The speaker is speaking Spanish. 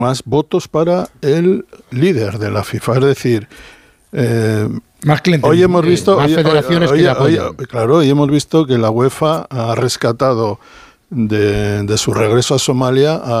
más votos para el líder de la FIFA. Es decir, más hoy hemos visto, más federaciones que le apoyan. Claro, hoy hemos visto que la UEFA ha rescatado de su regreso a Somalia